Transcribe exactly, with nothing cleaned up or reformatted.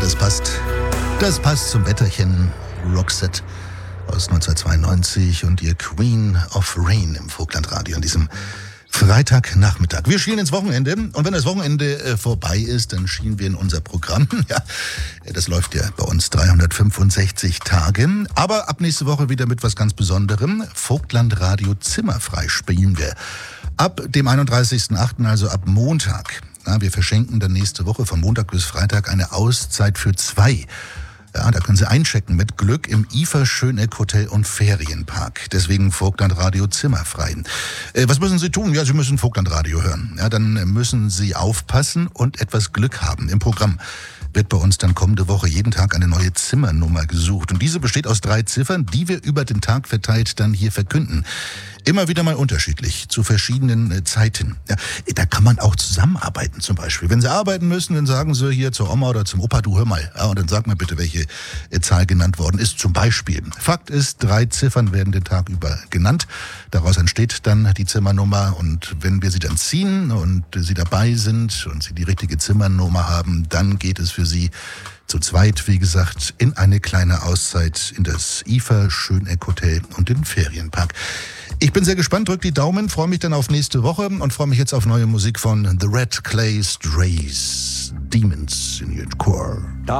das passt. Das passt zum Wetterchen. Roxette aus neunzehnhundertzweiundneunzig und ihr Queen of Rain im Vogtlandradio an diesem Freitagnachmittag. Wir schielen ins Wochenende und wenn das Wochenende äh, vorbei ist, dann schielen wir in unser Programm. Ja, das läuft ja bei uns dreihundertfünfundsechzig Tage. Aber ab nächste Woche wieder mit was ganz Besonderem. Vogtlandradio zimmerfrei spielen wir. Ab dem einunddreißigsten achten, also ab Montag. Ja, wir verschenken dann nächste Woche von Montag bis Freitag eine Auszeit für zwei. Ja, da können Sie einchecken mit Glück im I F A Schöneck Hotel und Ferienpark. Deswegen Vogtlandradio zimmerfrei. Äh, was müssen Sie tun? Ja, Sie müssen Vogtlandradio hören. Ja, dann müssen Sie aufpassen und etwas Glück haben. Im Programm wird bei uns dann kommende Woche jeden Tag eine neue Zimmernummer gesucht. Und diese besteht aus drei Ziffern, die wir über den Tag verteilt dann hier verkünden. Immer wieder mal unterschiedlich, zu verschiedenen äh, Zeiten. Ja, da kann man auch zusammenarbeiten zum Beispiel. Wenn Sie arbeiten müssen, dann sagen Sie hier zur Oma oder zum Opa, du hör mal. Ja, und dann sag mal bitte, welche äh, Zahl genannt worden ist. Zum Beispiel. Fakt ist, drei Ziffern werden den Tag über genannt. Daraus entsteht dann die Zimmernummer. Und wenn wir sie dann ziehen und Sie dabei sind und Sie die richtige Zimmernummer haben, dann geht es für Sie zu zweit, wie gesagt, in eine kleine Auszeit in das I F A Schöneck Hotel und den Ferienpark. Ich bin sehr gespannt, drück die Daumen, freue mich dann auf nächste Woche und freue mich jetzt auf neue Musik von The Red Clay Strays, Demons in Your Core.